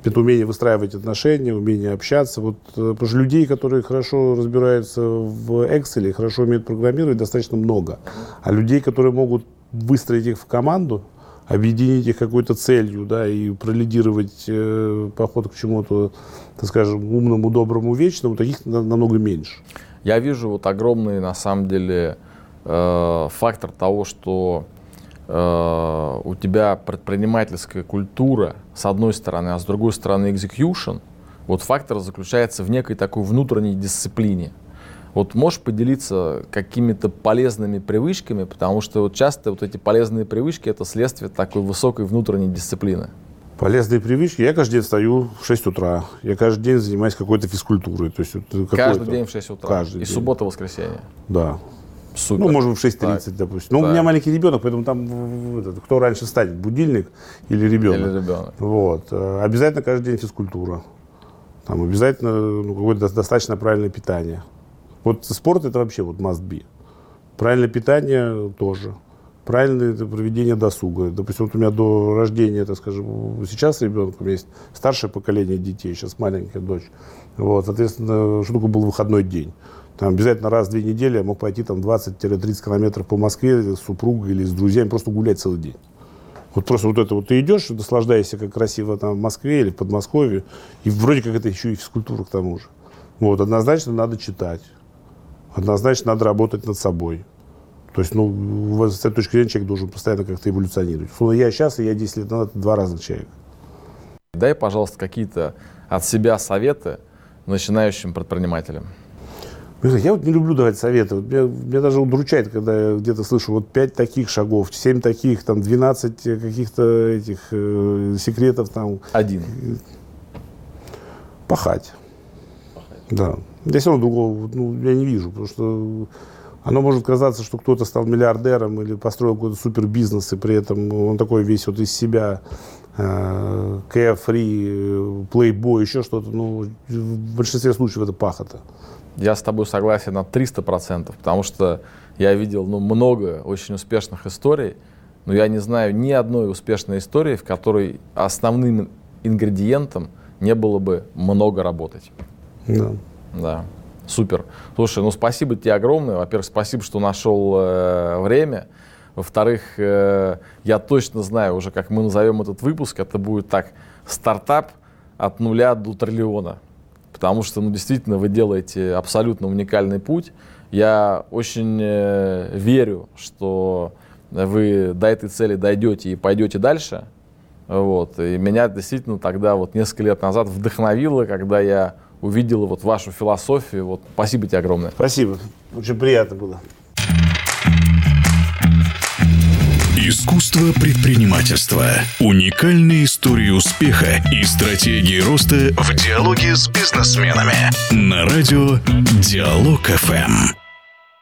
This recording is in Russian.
Это умение выстраивать отношения, умение общаться. Вот, потому что людей, которые хорошо разбираются в Excel, хорошо умеют программировать, достаточно много. А людей, которые могут выстроить их в команду, объединить их какой-то целью, да, и пролидировать поход к чему-то, так скажем, умному, доброму, вечному, таких намного меньше. Я вижу вот огромный, на самом деле, фактор того, что у тебя предпринимательская культура, с одной стороны, а с другой стороны execution, вот фактор заключается в некой такой внутренней дисциплине. Вот можешь поделиться какими-то полезными привычками, потому что вот часто вот эти полезные привычки — это следствие такой высокой внутренней дисциплины. Полезные привычки. Я каждый день встаю в 6 утра. Я каждый день занимаюсь какой-то физкультурой. То есть, каждый день в 6 утра? Каждый и день. Суббота, воскресенье? Да. Супер. Ну, может быть, в 6:30, допустим. Но у меня маленький ребенок, поэтому там кто раньше встанет, будильник или ребенок? Или ребенок. Вот. Обязательно каждый день физкультура. Там обязательно какое-то достаточно правильное питание. Вот спорт — это вообще вот must be. Правильное питание тоже. Правильное проведение досуга. Допустим, вот у меня до рождения, так скажем, сейчас ребенок, у меня есть старшее поколение детей, сейчас маленькая дочь. Вот, соответственно, что такое был выходной день? Там обязательно раз в 2 недели я мог пойти там 20-30 километров по Москве с супругой или с друзьями, просто гулять целый день. Вот просто вот это вот ты идешь, наслаждаешься, как красиво там в Москве или в Подмосковье, и вроде как это еще и физкультура к тому же. Вот, однозначно надо читать, однозначно надо работать над собой. То есть, с этой точки зрения человек должен постоянно как-то эволюционировать. Я сейчас, и я 10 лет назад — 2 разных человека. Дай, пожалуйста, какие-то от себя советы начинающим предпринимателям. Я вот не люблю давать советы. Меня даже удручает, когда я где-то слышу вот 5 таких шагов, 7 таких, там 12 каких-то этих секретов. Там. 1. Пахать. Да. Я все равно другого я не вижу, потому что оно может казаться, что кто-то стал миллиардером или построил какой-то супербизнес, и при этом он такой весь вот из себя carefree, playboy, еще что-то. В большинстве случаев это пахота. Я с тобой согласен на 300%, потому что я видел много очень успешных историй, но я не знаю ни одной успешной истории, в которой основным ингредиентом не было бы много работать. Да. Да. Супер. Слушай, спасибо тебе огромное. Во-первых, спасибо, что нашел время. Во-вторых, я точно знаю уже, как мы назовем этот выпуск. Это будет так: стартап от 0 до триллиона. Потому что, действительно, вы делаете абсолютно уникальный путь. Я очень верю, что вы до этой цели дойдете и пойдете дальше. Вот. И меня действительно тогда, несколько лет назад, вдохновило, когда я увидел вашу философию. Спасибо тебе огромное. Спасибо. Очень приятно было. Искусство предпринимательства. Уникальные истории успеха и стратегии роста в диалоге с бизнесменами. На радио Диалог ФМ.